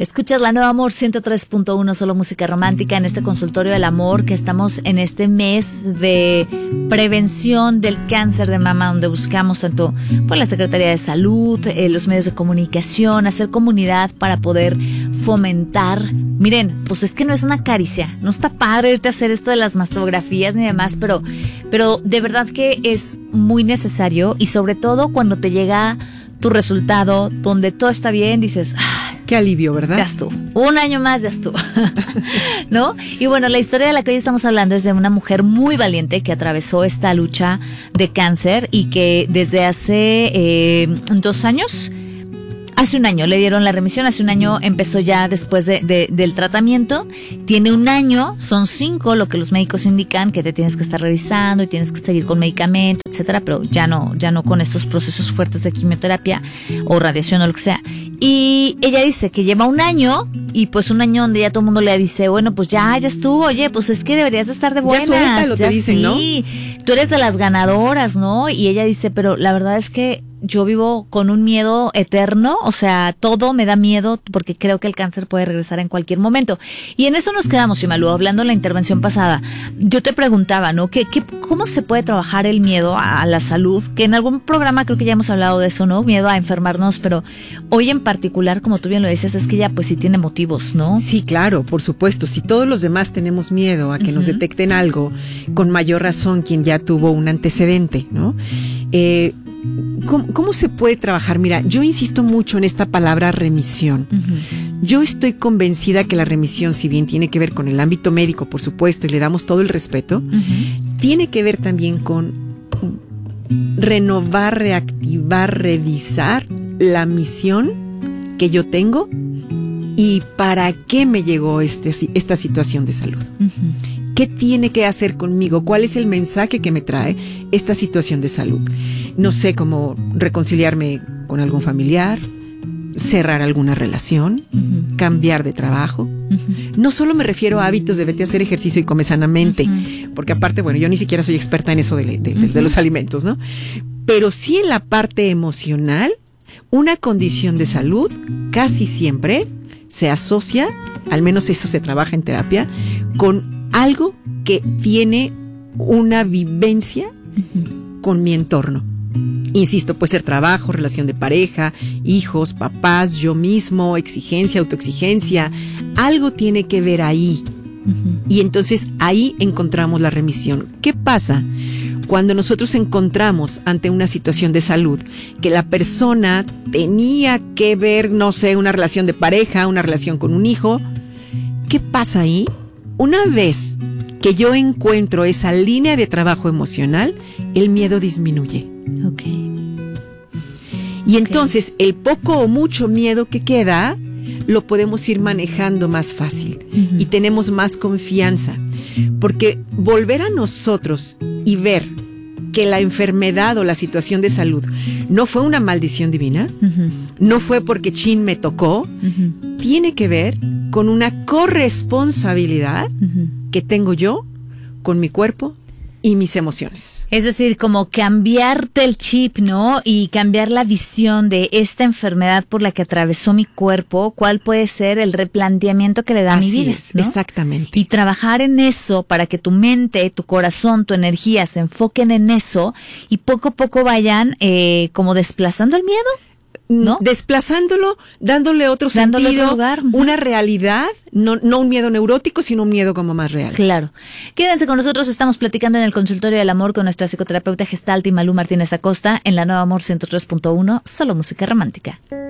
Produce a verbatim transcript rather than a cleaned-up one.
Escuchas La Nueva Amor ciento tres punto uno, solo música romántica, en este consultorio del amor, que estamos en este mes de prevención del cáncer de mama, donde buscamos tanto por la Secretaría de Salud, eh, los medios de comunicación, hacer comunidad para poder fomentar. Miren, pues es que no es una caricia, no está padre irte a hacer esto de las mastografías ni demás, pero, pero de verdad que es muy necesario, y sobre todo cuando te llega tu resultado, donde todo está bien, dices, ah, qué alivio, ¿verdad? Ya estuvo, un año más ya estuvo, ¿no? Y bueno, la historia de la que hoy estamos hablando es de una mujer muy valiente que atravesó esta lucha de cáncer y que desde hace eh, dos años, hace un año le dieron la remisión, hace un año empezó ya después de, de, del tratamiento, tiene un año, son cinco lo que los médicos indican, que te tienes que estar revisando y tienes que seguir con medicamento, etcétera, pero ya no, ya no con estos procesos fuertes de quimioterapia o radiación o lo que sea. Y ella dice que lleva un año, y pues un año donde ya todo el mundo le dice, bueno, pues ya, ya estuvo, oye, pues es que deberías de estar de buenas. Ya suéltalo, te dicen, sí, ¿no? Tú eres de las ganadoras, ¿no? Y ella dice, pero la verdad es que yo vivo con un miedo eterno, o sea, todo me da miedo porque creo que el cáncer puede regresar en cualquier momento. Y en eso nos quedamos, Simalú, hablando en la intervención pasada. Yo te preguntaba, ¿no? ¿Qué, qué, ¿Cómo se puede trabajar el miedo a, a la salud? Que en algún programa creo que ya hemos hablado de eso, ¿no? Miedo a enfermarnos, pero hoy en particular, como tú bien lo dices, es que ya pues sí tiene motivos, ¿no? Sí, claro, por supuesto. Si todos los demás tenemos miedo a que uh-huh. nos detecten algo, con mayor razón quien ya tuvo un antecedente, ¿no? Eh, ¿Cómo, ¿Cómo se puede trabajar? Mira, yo insisto mucho en esta palabra remisión. Uh-huh. Yo estoy convencida que la remisión, si bien tiene que ver con el ámbito médico, por supuesto, y le damos todo el respeto, uh-huh. tiene que ver también con renovar, reactivar, revisar la misión que yo tengo y para qué me llegó este, esta situación de salud. Uh-huh. ¿Qué tiene que hacer conmigo? ¿Cuál es el mensaje que me trae esta situación de salud? No sé cómo reconciliarme con algún familiar, cerrar alguna relación, uh-huh. cambiar de trabajo. Uh-huh. No solo me refiero a hábitos de vete a hacer ejercicio y come sanamente, uh-huh. porque aparte, bueno, yo ni siquiera soy experta en eso de, de, de, uh-huh. de los alimentos, ¿no? Pero sí en la parte emocional, una condición de salud casi siempre se asocia, al menos eso se trabaja en terapia, con algo que tiene una vivencia uh-huh. con mi entorno. Insisto, puede ser trabajo, relación de pareja, hijos, papás, yo mismo, exigencia, autoexigencia. Algo tiene que ver ahí. Uh-huh. Y entonces ahí encontramos la remisión. ¿Qué pasa cuando nosotros encontramos ante una situación de salud que la persona tenía que ver, no sé, una relación de pareja, una relación con un hijo? ¿Qué pasa ahí? Una vez que yo encuentro esa línea de trabajo emocional, el miedo disminuye. Okay. Y entonces el poco o mucho miedo que queda lo podemos ir manejando más fácil uh-huh. y tenemos más confianza. Porque volver a nosotros y ver que la enfermedad o la situación de salud no fue una maldición divina, uh-huh. no fue porque chin me tocó, uh-huh. tiene que ver con una corresponsabilidad uh-huh. que tengo yo con mi cuerpo y mis emociones. Es decir, como cambiarte el chip, ¿no? Y cambiar la visión de esta enfermedad por la que atravesó mi cuerpo, cuál puede ser el replanteamiento que le da a mi vida, es, ¿no? Exactamente. Y trabajar en eso para que tu mente, tu corazón, tu energía se enfoquen en eso y poco a poco vayan eh, como desplazando el miedo, ¿no? Desplazándolo, dándole otro dándole sentido, otro lugar. Uh-huh. una realidad, no, no un miedo neurótico, sino un miedo como más real. Claro. Quédense con nosotros, estamos platicando en el consultorio del amor con nuestra psicoterapeuta gestalt Imalú Martínez Acosta en La Nueva Amor ciento tres punto uno, solo música romántica.